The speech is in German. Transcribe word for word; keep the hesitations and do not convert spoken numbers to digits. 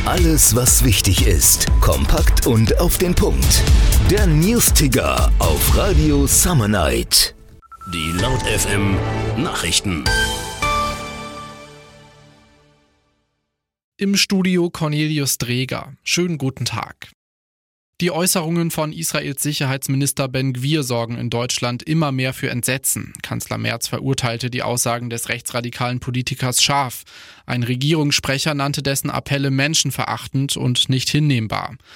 Alles, was wichtig ist, kompakt und auf den Punkt. Der News-Ticker auf Radio Summer Night. Die Laut F M Nachrichten. Im Studio Cornelius Dreger. Schönen guten Tag. Die Äußerungen von Israels Sicherheitsminister Ben-Gvir sorgen in Deutschland immer mehr für Entsetzen. Kanzler Merz verurteilte die Aussagen des rechtsradikalen Politikers scharf. Ein Regierungssprecher nannte dessen Appelle menschenverachtend und nicht hinnehmbar.